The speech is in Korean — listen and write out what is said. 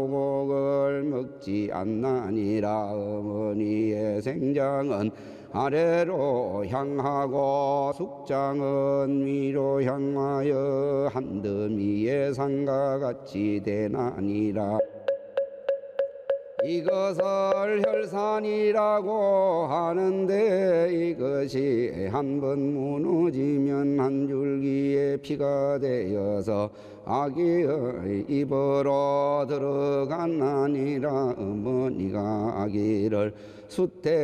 곡을 먹지 않나니라. 어머니의 생장은 아래로 향하고 숙장은 위로 향하여 한더미의 산과 같이 되나니라. 이것을 혈산이라고 하는데 이것이 한번 무너지면 한 줄기의 피가 되어서 아기의 입으로 들어가나니라. 어머니가 아기를 수태